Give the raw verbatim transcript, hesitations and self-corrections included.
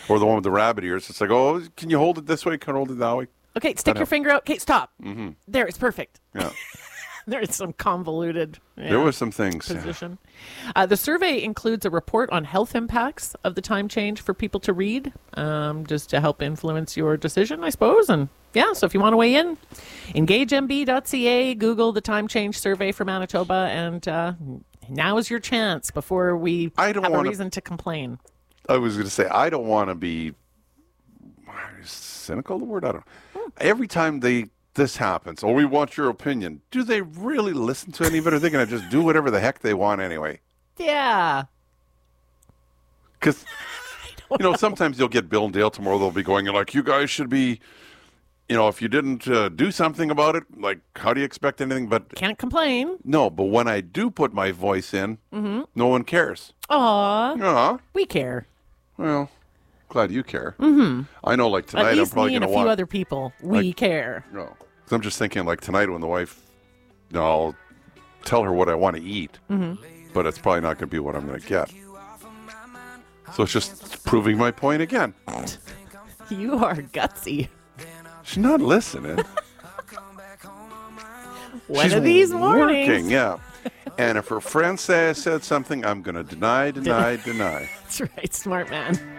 Or the one with the rabbit ears. It's like, oh, can you hold it this way? Can you hold it that way? Okay, stick your finger out. Okay, stop. Mm-hmm. There, it's perfect. Yeah. There's some convoluted yeah, there were some things. position. Yeah. Uh, the survey includes a report on health impacts of the time change for people to read, um, just to help influence your decision, I suppose. And yeah, so if you want to weigh in, engage m b dot c a, Google the time change survey for Manitoba, and uh, now is your chance before we I don't have wanna, a reason to complain. I was going to say, I don't want to be is cynical, the word? I don't know. Hmm. Every time they this happens, oh, we want your opinion. Do they really listen to any of it, or are they going to just do whatever the heck they want anyway? Yeah. Because, you know, know, sometimes you'll get Bill and Dale tomorrow. They'll be going, like, you guys should be, you know, if you didn't uh, do something about it, like, how do you expect anything? But can't complain. No, but when I do put my voice in, mm-hmm. no one cares. Aw. Aw. We care. Well, glad you care. Mm-hmm. I know, like, tonight At least I'm probably me going to and a want... few other people, we like, care. No. Because I'm just thinking, like, tonight when the wife, you know, I'll tell her what I want to eat, mm-hmm. but it's probably not going to be what I'm going to get. So it's just proving my point again. You are gutsy. She's not listening. One She's of these mornings. Working, yeah. And if her friends say I said something, I'm going to deny, deny, deny. That's right, smart man.